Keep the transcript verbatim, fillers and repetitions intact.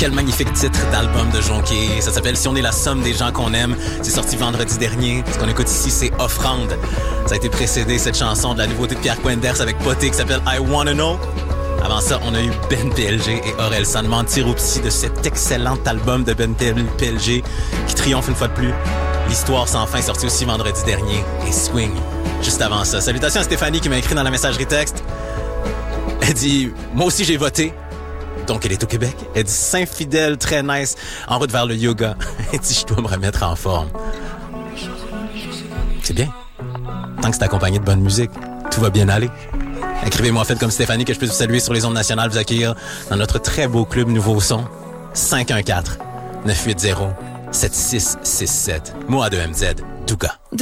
Quel magnifique titre d'album de Jonquier. Ça s'appelle « Si on est la somme des gens qu'on aime ». C'est sorti vendredi dernier. Ce qu'on écoute ici, c'est « Offrande ». Ça a été précédé, cette chanson, de la nouveauté de Pierre Quenders avec Poté qui s'appelle « I Wanna Know ». Avant ça, on a eu Ben P L G et Orelsan, Mentir au psy, de cet excellent album de Ben P L G qui triomphe une fois de plus. L'histoire sans fin, sorti aussi vendredi dernier. Et Swing, juste avant ça. Salutations à Stéphanie qui m'a écrit dans la messagerie texte. Elle dit « Moi aussi j'ai voté ». Donc, elle est au Québec. Elle dit « Saint-Fidèle, très nice, en route vers le yoga. » Elle dit « Je dois me remettre en forme. » C'est bien. Tant que c'est accompagné de bonne musique, tout va bien aller. Écrivez-moi, faites comme Stéphanie, que je puisse vous saluer sur les ondes nationales, vous accueillir dans notre très beau club Nouveau Son. cinq un quatre, neuf huit zéro, sept six six sept. Moi, A deux M Z, Douga.